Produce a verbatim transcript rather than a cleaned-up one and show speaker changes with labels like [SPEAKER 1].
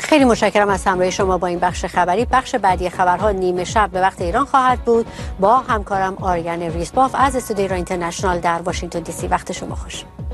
[SPEAKER 1] خیلی متشکرم از همراهی شما با این بخش خبری. بخش بعدی خبرها نیمه شب به وقت ایران خواهد بود با همکارم آریان ریسباف از استودیو ایران اینترنشنال در واشنگتن دی سی. وقت شما خوش.